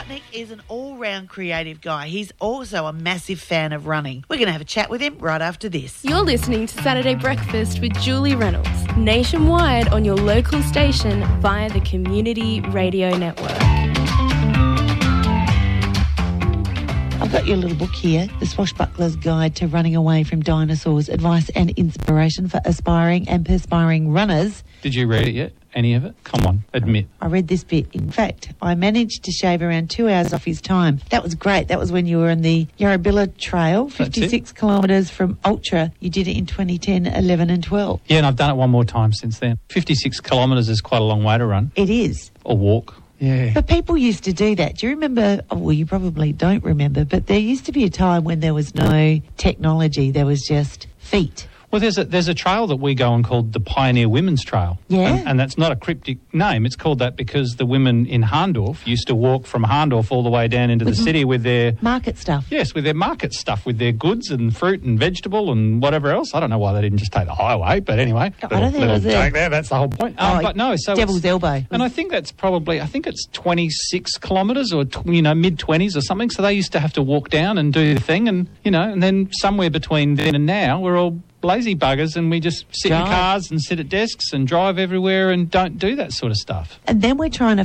Butnick is an all-round creative guy. He's also a massive fan of running. We're going to have a chat with him right after this. You're listening to Saturday Breakfast with Julie Reynolds, nationwide on your local station via the Community Radio Network. I've got your little book here, The Swashbuckler's Guide to Running Away from Dinosaurs, Advice and Inspiration for Aspiring and Perspiring Runners. Did you read it yet? Any of it? Come on, admit. I read this bit. In fact, I managed to shave around 2 hours off his time. That was great. That was when you were on the Yarrabilla Trail, 56 kilometres from Ultra. You did it in 2010, 11 and 12. Yeah, and I've done it one more time since then. 56 kilometres is quite a long way to run. It is. Or walk. Yeah. But people used to do that. Do you remember? Oh, well, you probably don't remember, but there used to be a time when there was no technology. There was just feet. Well, there's a trail that we go on called the Pioneer Women's Trail. Yeah. And that's not a cryptic name. It's called that because the women in Harndorf used to walk from Harndorf all the way down into the city with their... Market stuff. Yes, with their market stuff, with their goods and fruit and vegetable and whatever else. I don't know why they didn't just take the highway, but anyway. I don't think it was joke there. That's the whole point. But no, so Devil's Elbow. And I think that's probably, I think it's 26 kilometres or, mid-20s or something. So they used to have to walk down and do the thing and, and then somewhere between then and now, we're all lazy buggers and we just sit in cars and sit at desks and drive everywhere and don't do that sort of stuff. And then we're trying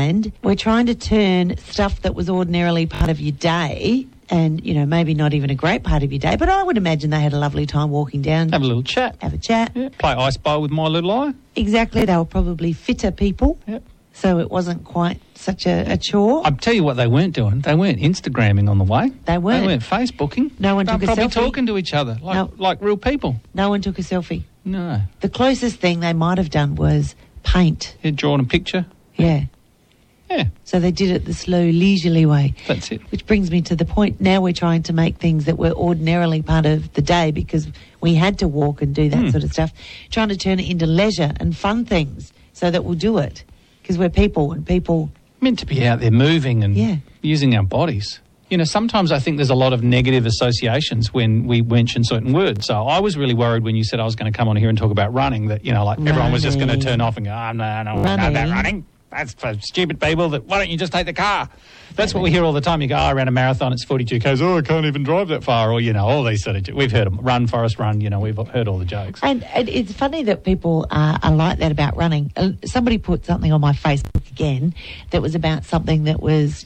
to turn stuff that was ordinarily part of your day and, maybe not even a great part of your day, but I would imagine they had a lovely time walking down. Have a little chat. Have a chat. Yeah. Play I Spy with My Little Eye. Exactly. They were probably fitter people. Yep. So it wasn't quite such a chore. I'll tell you what they weren't doing. They weren't Instagramming on the way. They weren't. They weren't Facebooking. No one took a selfie. Probably talking to each other like real people. No one took a selfie. No. The closest thing they might have done was paint. You'd drawn a picture. Yeah. Yeah. So they did it the slow, leisurely way. That's it. Which brings me to the point. Now we're trying to make things that were ordinarily part of the day because we had to walk and do that sort of stuff, trying to turn it into leisure and fun things so that we'll do it. Because we're people and people... Meant to be out there moving and using our bodies. Sometimes I think there's a lot of negative associations when we mention certain words. So I was really worried when you said I was going to come on here and talk about running, that, everyone was just going to turn off and go, no, I don't know about running. That's for stupid people. Why don't you just take the car? That's what we hear all the time. You go, I ran a marathon, it's 42 k's. Oh, I can't even drive that far. Or, all these sort of... We've heard them. Run, Forrest, run. We've heard all the jokes. And it's funny that people are like that about running. Somebody put something on my Facebook again that was about something that was,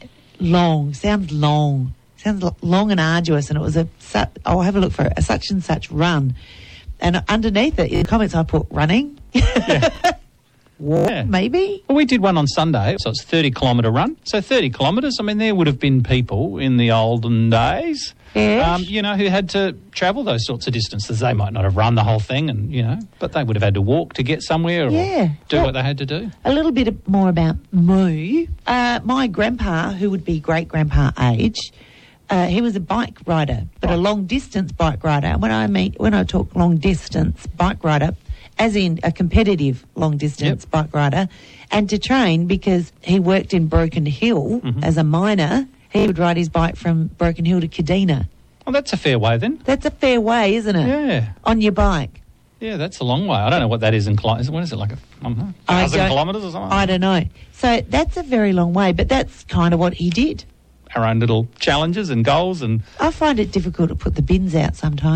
long. Sounds long and arduous. And it was I'll have a look for it, a such and such run. And underneath it, in the comments, I put running. Yeah. Walk, maybe? Well, we did one on Sunday, so it's a 30-kilometre run. So 30 kilometres, there would have been people in the olden days, who had to travel those sorts of distances. They might not have run the whole thing, and but they would have had to walk to get somewhere or do what they had to do. A little bit more about me. My grandpa, who would be great-grandpa age, he was a bike rider, but a long-distance bike rider. And when I talk long-distance bike rider, as in a competitive long-distance bike rider, and to train because he worked in Broken Hill as a miner, he would ride his bike from Broken Hill to Kadina. Well, that's a fair way then. That's a fair way, isn't it? Yeah. On your bike. Yeah, that's a long way. I don't know what that is in kilometres. What is it, like 1,000 kilometres or something? I don't know. So that's a very long way, but that's kind of what he did. Our own little challenges and goals and... I find it difficult to put the bins out sometimes.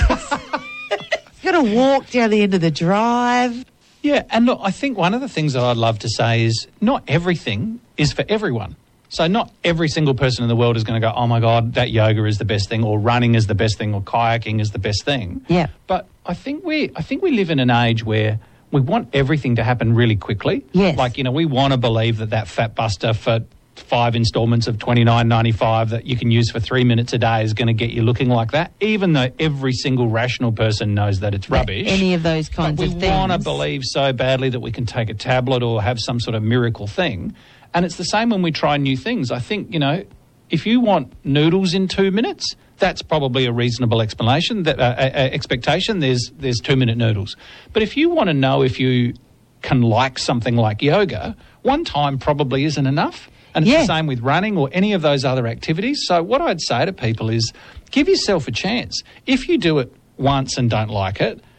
You've got to walk down the end of the drive. Yeah, and look, I think one of the things that I'd love to say is not everything is for everyone. So not every single person in the world is going to go, oh, my God, that yoga is the best thing, or running is the best thing, or kayaking is the best thing. Yeah. But I think we live in an age where we want everything to happen really quickly. Yes. Like, we want to believe that Fat Buster for 5 instalments of $29.95 that you can use for 3 minutes a day is going to get you looking like that, even though every single rational person knows that it's rubbish. Any of those kinds of things. We want to believe so badly that we can take a tablet or have some sort of miracle thing. And it's the same when we try new things. I think, if you want noodles in 2 minutes, that's probably a reasonable explanation. Expectation. There's 2-minute noodles. But if you want to know if you can like something like yoga, one time probably isn't enough. And it's the same with running or any of those other activities. So what I'd say to people is give yourself a chance. If you do it once and don't like it,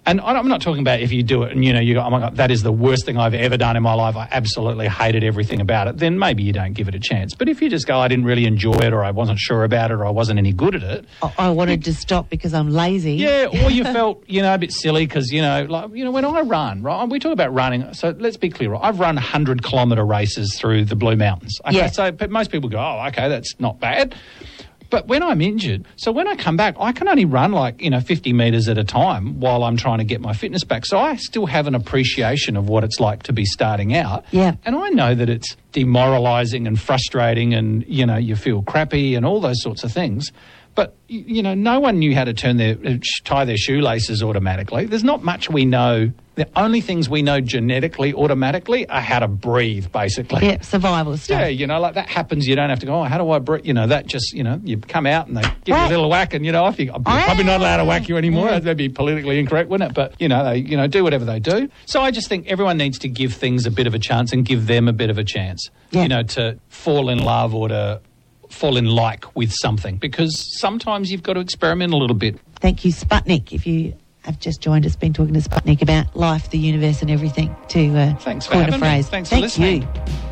And I'm not talking about if you do it and, you go, oh my God, that is the worst thing I've ever done in my life. I absolutely hated everything about it. Then maybe you don't give it a chance. But if you just go, I didn't really enjoy it, or I wasn't sure about it, or I wasn't any good at it. I wanted to stop because I'm lazy. Yeah, or you felt, a bit silly because, when I run, right, we talk about running. So let's be clear, right? I've run 100-kilometre races through the Blue Mountains. Okay, yeah. So but most people go, oh, okay, that's not bad. But when I'm injured, so when I come back, I can only run 50 metres at a time while I'm trying to get my fitness back. So I still have an appreciation of what it's like to be starting out. Yeah. And I know that it's demoralising and frustrating and, you feel crappy and all those sorts of things. But, no one knew how to tie their shoelaces automatically. There's not much we know. The only things we know genetically automatically are how to breathe, basically. Yeah, survival stuff. Yeah, that happens. You don't have to go, how do I breathe? That just, you come out and they give you a little whack and, I think I'm probably not allowed to whack you anymore. Yeah. That'd be politically incorrect, wouldn't it? But, they, do whatever they do. So I just think everyone needs to give things a bit of a chance and give them a bit of a chance, to fall in love or to fall in like with something, because sometimes you've got to experiment a little bit. Thank you, Sputnik. If you have just joined us, been talking to Sputnik about life, the universe and everything, to Thanks for coin having a phrase. me. Thanks for listening. Thank you.